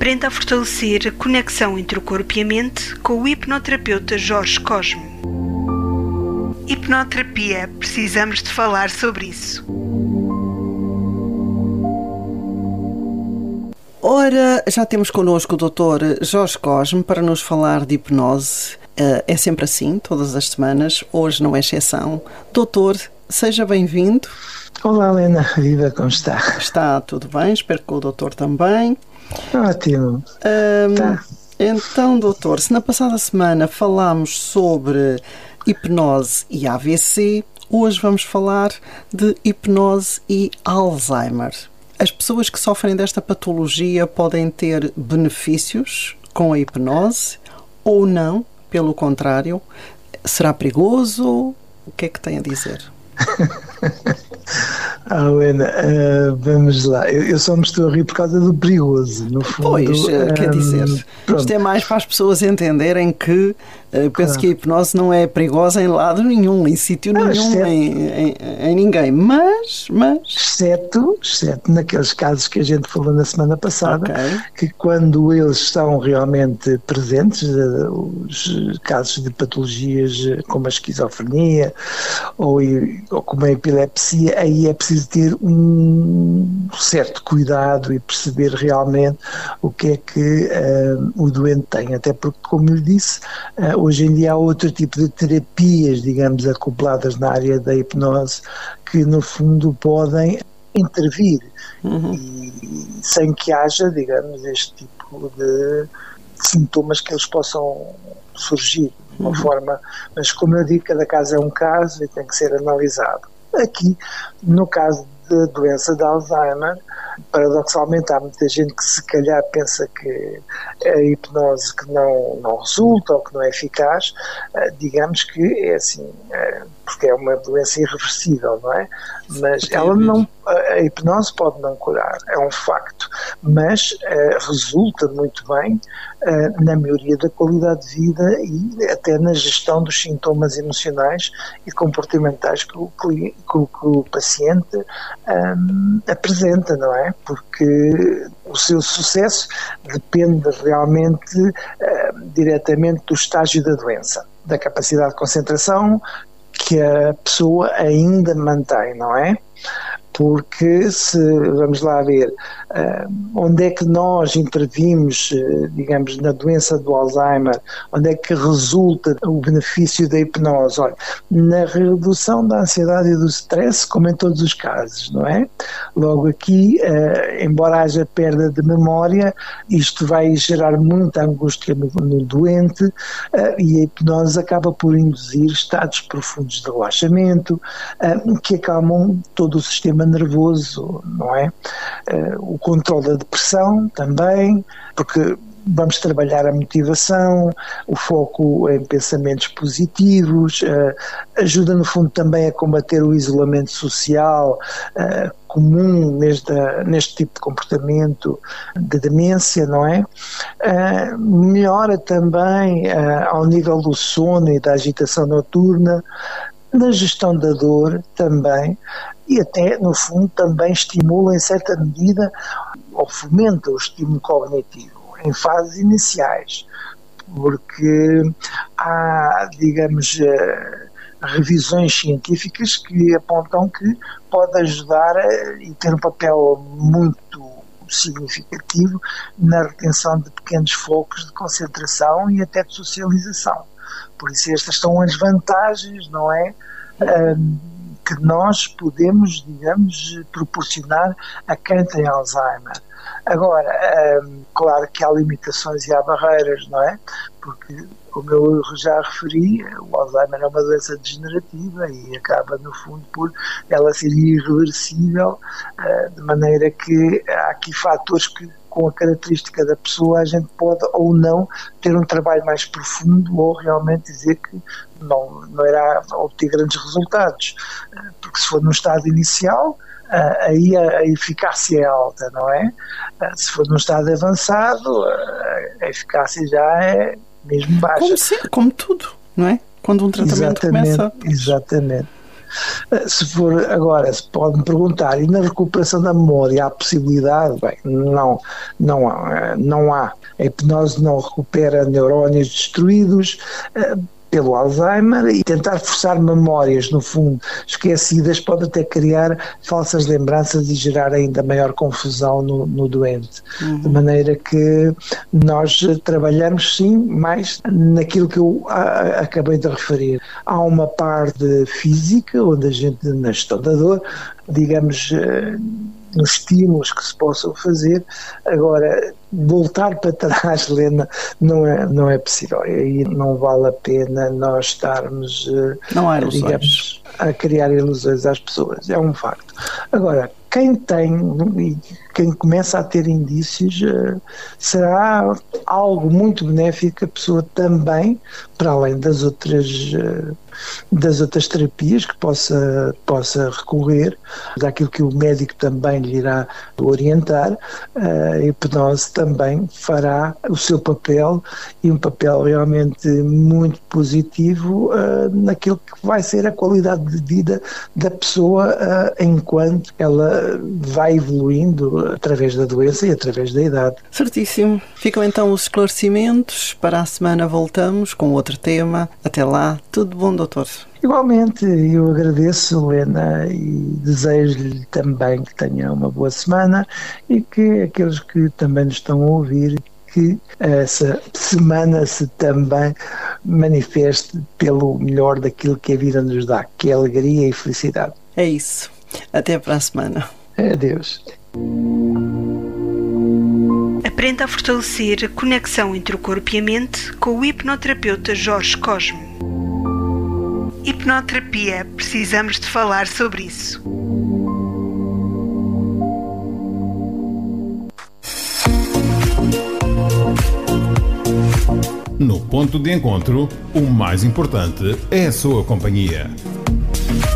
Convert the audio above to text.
Aprenda a fortalecer a conexão entre o corpo e a mente com o hipnoterapeuta Jorge Cosme. Hipnoterapia, precisamos de falar sobre isso. Ora, já temos connosco o Dr. Jorge Cosme para nos falar de hipnose. É sempre assim, todas as semanas, hoje não é exceção. Doutor, seja bem-vindo. Olá, Helena, viva, como está? Está tudo bem, espero que o doutor também. Ótimo. Tá. Então, doutor, se na passada semana falámos sobre hipnose e AVC, hoje vamos falar de hipnose e Alzheimer. As pessoas que sofrem desta patologia podem ter benefícios com a hipnose ou não, pelo contrário. Será perigoso? O que é que tem a dizer? Helena, vamos lá. Eu só me estou a rir por causa do perigoso, no fundo. Pois, quer dizer, pronto. Isto é mais para as pessoas entenderem que penso Claro. que a hipnose não é perigosa em lado nenhum, em sítio nenhum, em ninguém, mas... Exceto naqueles casos que a gente falou na semana passada, Ok. que quando eles estão realmente presentes, os casos de patologias como a esquizofrenia ou como a epilepsia, aí é preciso ter um certo cuidado e perceber realmente o que é que o doente tem, até porque, como eu disse, hoje em dia há outro tipo de terapias, digamos, acopladas na área da hipnose, que no fundo podem intervir e sem que haja, digamos, este tipo de sintomas que eles possam surgir de uma forma, mas como eu digo, cada caso é um caso e tem que ser analisado. Aqui, no caso da doença de Alzheimer, paradoxalmente há muita gente que se calhar pensa que a hipnose que não resulta ou que não é eficaz, digamos que é assim, porque é uma doença irreversível, não é? Mas a hipnose pode não curar, é um facto, mas resulta muito bem na melhoria da qualidade de vida e até na gestão dos sintomas emocionais e comportamentais que o paciente apresenta, não é? Porque o seu sucesso depende realmente diretamente do estágio da doença, da capacidade de concentração que a pessoa ainda mantém, não é? Porque vamos lá ver, onde é que nós intervimos, digamos, na doença do Alzheimer, onde é que resulta o benefício da hipnose? Olha, na redução da ansiedade e do stress, como em todos os casos, não é? Logo aqui, embora haja perda de memória, isto vai gerar muita angústia no doente e a hipnose acaba por induzir estados profundos de relaxamento que acalmam todo o sistema nervoso, não é? O controle da depressão também, porque vamos trabalhar a motivação, o foco em pensamentos positivos, ajuda no fundo também a combater o isolamento social comum neste tipo de comportamento de demência, não é? Melhora também ao nível do sono e da agitação noturna, na gestão da dor também, e até, no fundo, também estimula em certa medida ou fomenta o estímulo cognitivo em fases iniciais, porque há, digamos, revisões científicas que apontam que pode ajudar e ter um papel muito significativo na retenção de pequenos focos de concentração e até de socialização. Por isso estas são as vantagens, não é? Que nós podemos, digamos, proporcionar a quem tem Alzheimer. Agora, claro que há limitações e há barreiras, não é? Porque, como eu já referi, o Alzheimer é uma doença degenerativa e acaba, no fundo, por ela ser irreversível, de maneira que há aqui fatores que, com a característica da pessoa, a gente pode ou não ter um trabalho mais profundo ou realmente dizer que não irá obter grandes resultados. Porque se for no estado inicial, aí a eficácia é alta, não é? Se for num estado avançado, a eficácia já é mesmo baixa. Como tudo, não é? Quando um tratamento começa... Exatamente. Se pode-me perguntar, e na recuperação da memória há possibilidade? Bem, não há. A hipnose não recupera neurónios destruídos pelo Alzheimer, e tentar forçar memórias, no fundo, esquecidas, pode até criar falsas lembranças e gerar ainda maior confusão no doente. De maneira que nós trabalhamos, sim, mais naquilo que eu acabei de referir. Há uma parte física, onde a gente, na gestão da dor, digamos, nos estímulos que se possam fazer. Agora, voltar para trás, Helena, não é possível. E aí não vale a pena nós estarmos, digamos, a criar ilusões às pessoas. É um facto. Agora, quem começa a ter indícios, será algo muito benéfico a pessoa também, para além das outras terapias que possa recorrer, daquilo que o médico também lhe irá orientar. A hipnose também fará o seu papel, e um papel realmente muito positivo naquilo que vai ser a qualidade de vida da pessoa enquanto ela vai evoluindo através da doença e através da idade. Certíssimo. Ficam então os esclarecimentos. Para a semana voltamos com outro tema. Até lá, tudo bom, doutor? Igualmente, eu agradeço, Helena, e desejo-lhe também que tenha uma boa semana, e que aqueles que também nos estão a ouvir, que essa semana se também manifeste pelo melhor daquilo que a vida nos dá, que é alegria e felicidade. É isso. Até para a semana. Adeus. Aprenda a fortalecer a conexão entre o corpo e a mente com o hipnoterapeuta Jorge Cosme. Hipnoterapia, precisamos de falar sobre isso. No ponto de encontro, o mais importante é a sua companhia.